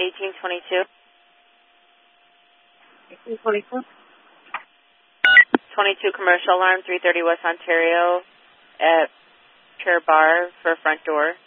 1822. 1822. 22 commercial alarm, 330 West Ontario at Chair Bar for front door.